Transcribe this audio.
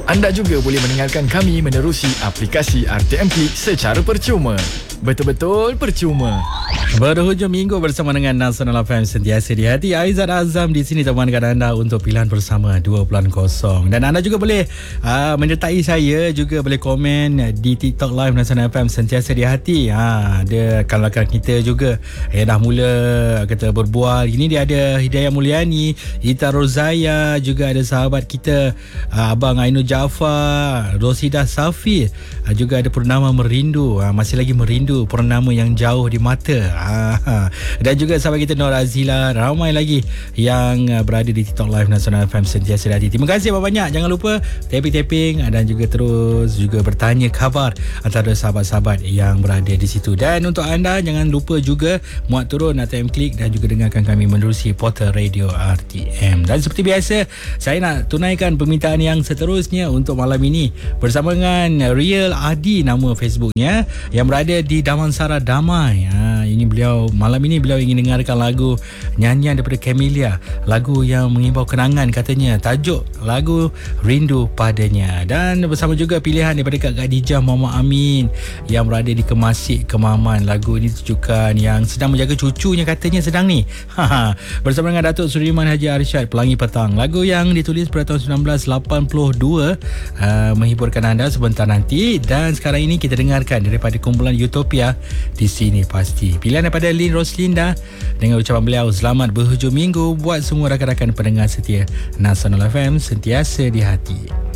Anda juga boleh mendengarkan kami menerusi aplikasi RTM Klik secara percuma. Betul-betul percuma. Berhujung minggu bersama dengan Nasional FM sentiasa di hati. Aizat Azam di sini temankan anda untuk pilihan bersama 2.0. Dan anda juga boleh menyertai saya, juga boleh komen di TikTok Live Nasional FM sentiasa di hati. Ada kawan-kawan kita juga yang dah mula kata berbual. Ini dia ada Hidayah Mulyani, Ita Rozaya, juga ada sahabat kita Abang Ainul Jaafar, Rosidah Safi, juga ada Purnama Merindu, masih lagi merindu purnama yang jauh di mata. Dan juga sahabat kita Nur Azila, ramai lagi yang berada di TikTok Live Nasional FM sentiasa di hati. Terima kasih banyak-banyak. Jangan lupa tapping dan juga terus juga bertanya khabar antara sahabat-sahabat yang berada di situ. Dan untuk anda, jangan lupa juga muat turun RTM Klik dan juga dengarkan kami menerusi portal radio RTM. Dan seperti biasa, saya nak tunaikan permintaan yang seterusnya untuk malam ini bersama dengan Real Adi, nama Facebooknya, yang berada di Damansara Damai. Malam ini beliau ingin dengarkan lagu nyanyian daripada Camellia, lagu yang mengimbau kenangan katanya, tajuk lagu Rindu Padanya. Dan bersama juga pilihan daripada Kak Khadijah Muhammad Amin yang berada di Kemasik, Kemaman. Lagu ini tujukan yang sedang menjaga cucunya katanya sedang ni. Bersama dengan Datuk Suriman Haji Arsyad, Pelangi Petang, lagu yang ditulis pada tahun 1982, menghiburkan anda sebentar nanti. Dan sekarang ini kita dengarkan daripada kumpulan Utopia, Di Sini Pasti. Pilihan daripada Lin Roslinda dengan ucapan beliau, selamat berhujung minggu buat semua rakan-rakan pendengar setia Nasional FM sentiasa di hati.